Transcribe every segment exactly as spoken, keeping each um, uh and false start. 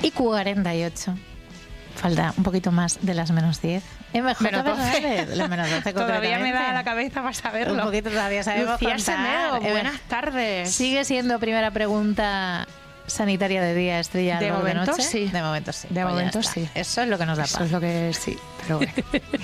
y cuarenta y ocho. Falta un poquito más de las menos diez. M J Menos doce. Bernabé, menos doce Todavía me da la cabeza para saberlo. Un poquito todavía sabemos Lucía contar. Semedo, Eh, buenas tardes. Sigue siendo primera pregunta sanitaria de día, Estrella. De Álvaro, momento, noche. sí. De momento sí. De Pues ya momento está. sí. Eso es lo que nos da Eso paz. es lo que sí, pero bueno.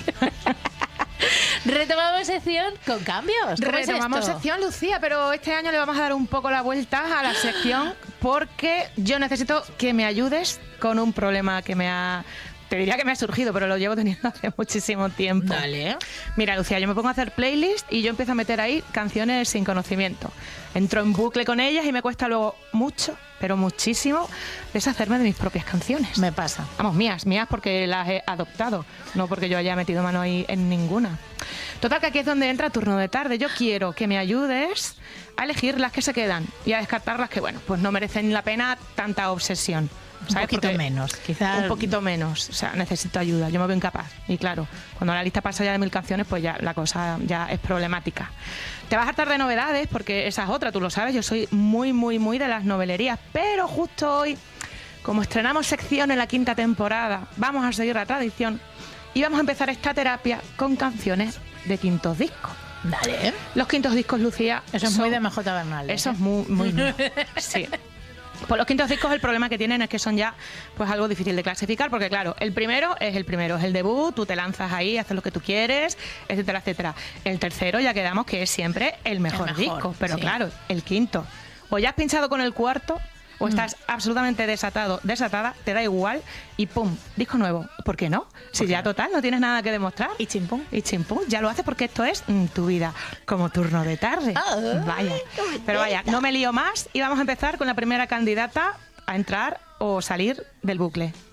Retomamos sección con cambios. ¿Cómo es Retomamos esto? sección, Lucía, pero este año le vamos a dar un poco la vuelta a la sección porque yo necesito que me ayudes con un problema que me ha... Te diría que me ha surgido, pero lo llevo teniendo hace muchísimo tiempo. Dale. Mira, Lucía, yo me pongo a hacer playlist y yo empiezo a meter ahí canciones sin conocimiento. Entro en bucle con ellas y me cuesta luego mucho, pero muchísimo, deshacerme de mis propias canciones. Me pasa. Vamos, mías, mías porque las he adoptado, no porque yo haya metido mano ahí en ninguna. Total, que aquí es donde entra turno de tarde. Yo quiero que me ayudes a elegir las que se quedan y a descartar las que, bueno, pues no merecen la pena tanta obsesión. Un ¿Sabes? poquito Porque menos, quizás. Un poquito menos, o sea, necesito ayuda, yo me veo incapaz. Y claro, cuando la lista pasa ya de mil canciones, pues ya la cosa ya es problemática. Te vas a hartar de novedades, porque esa es otra, tú lo sabes, yo soy muy, muy, muy de las novelerías, pero justo hoy, como estrenamos sección en la quinta temporada, vamos a seguir la tradición y vamos a empezar esta terapia con canciones de quintos discos. Dale. Los quintos discos, Lucía... Eso es son- muy de M J Bernal. Eso es muy, muy mío. Sí. Pues los quintos discos, el problema que tienen es que son ya pues algo difícil de clasificar, porque claro, el primero es el primero, es el debut, tú te lanzas ahí, haces lo que tú quieres, etcétera, etcétera. El tercero ya quedamos que es siempre el mejor, El mejor, disco, pero sí. claro, el quinto. O ya has pinchado con el cuarto, o estás absolutamente desatado, desatada, te da igual, y pum, disco nuevo. ¿Por qué no? Si ya total, no tienes nada que demostrar. Y chimpum. Y chimpum, ya lo haces porque esto es mm, tu vida, como turno de tarde. Ay, Vaya. Pero vaya, no me lío más y vamos a empezar con la primera candidata a entrar o salir del bucle.